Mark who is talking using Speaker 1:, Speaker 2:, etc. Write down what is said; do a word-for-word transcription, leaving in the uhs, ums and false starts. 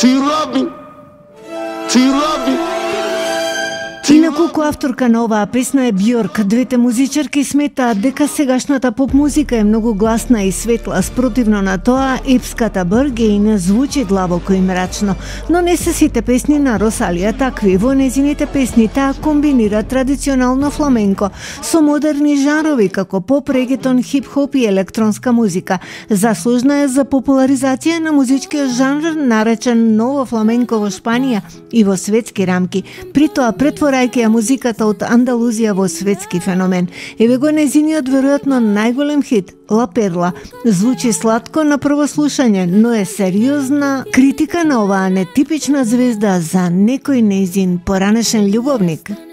Speaker 1: Ти Ти
Speaker 2: Инаку авторка на оваа песна е Бјорк. Двете музичарки сметаат дека сегашната поп музика е многу гласна и светла, спротивно на тоа епската Бъргейн звучи длабоко и мрачно. Но не се сите песни на Росалија такви. Во незините песни таа комбинира традиционално фламенко со модерни жанрови како поп, регетон, хип-хоп и електронска музика. Заслужна е за популаризација на музичкиот жанр наречен ново фламенко во Шпанија и во светски рамки. При тоа претворајќи ја музиката од Андалузија во светски феномен. Еве го незиниот веројатно најголем хит Ла Перла. Звучи сладко на прво слушање, но е сериозна критика на оваа нетипична звезда за некој незин поранешен љубовник.